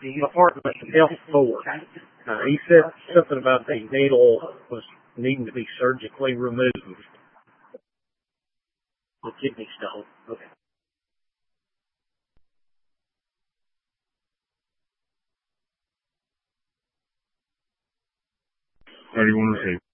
the apartment F4. He said something about the needle was needing to be surgically removed. The kidney stone. Okay. How do you want to say?